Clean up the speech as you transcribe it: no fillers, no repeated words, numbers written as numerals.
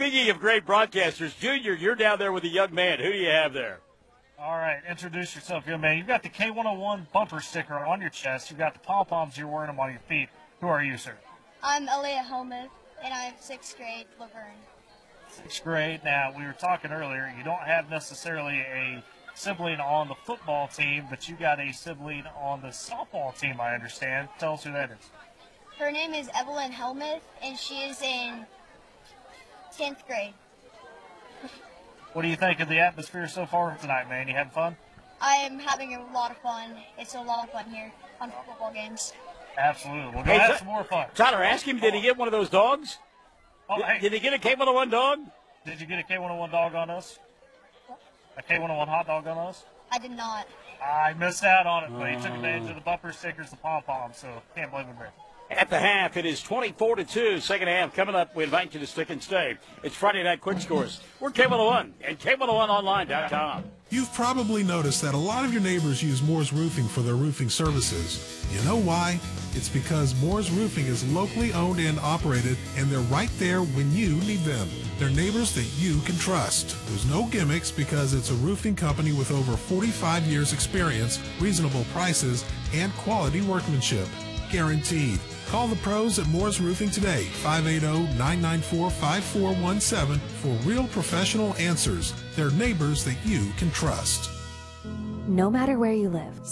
Speaking of great broadcasters, Junior, you're down there with a young man. Who do you have there? All right, introduce yourself, young man. You've got the K101 bumper sticker on your chest. You've got the pom-poms. You're wearing them on your feet. Who are you, sir? I'm Aaliyah Helmuth, and I'm 6th grade, Laverne. 6th grade. Now, we were talking earlier. You don't have necessarily a sibling on the football team, but you got a sibling on the softball team, I understand. Tell us who that is. Her name is Evelyn Helmuth, and she is in 10th grade. What do you think of the atmosphere so far tonight, man? You having fun? I am having a lot of fun. It's a lot of fun here on football games. Absolutely. We're going to have some more fun. Tyler, ask him, did he get one of those dogs? Oh, hey. Did he get a K101 dog? Did you get a K101 dog on us? A K101 hot dog on us? I did not. I missed out on it, but he took advantage of the bumper stickers, the pom-poms, so can't blame him there. At the half, it is 24-2. Second half coming up. We invite you to stick and stay. It's Friday Night Quick Scores. We're K101 and K101online.com. You've probably noticed that a lot of your neighbors use Moore's Roofing for their roofing services. You know why? It's because Moore's Roofing is locally owned and operated, and they're right there when you need them. They're neighbors that you can trust. There's no gimmicks because it's a roofing company with over 45 years experience, reasonable prices, and quality workmanship. Guaranteed. Call the pros at Moore's Roofing today, 580-994-5417 for real professional answers. They're neighbors that you can trust. No matter where you live,